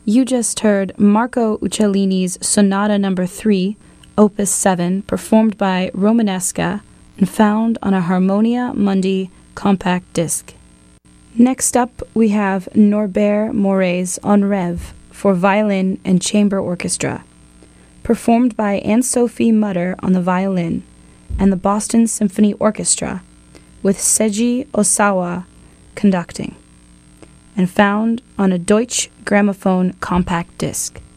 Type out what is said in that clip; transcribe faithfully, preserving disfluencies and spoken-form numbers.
You just heard Marco Uccellini's Sonata Number three, Opus seven, performed by Romanesca and found on a Harmonia Mundi compact disc. Next up, we have Norbert Moret's En Rêve for violin and chamber orchestra, performed by Anne-Sophie Mutter on the violin and the Boston Symphony Orchestra, with Seiji Osawa conducting, and found on a Deutsche Grammophon compact disc.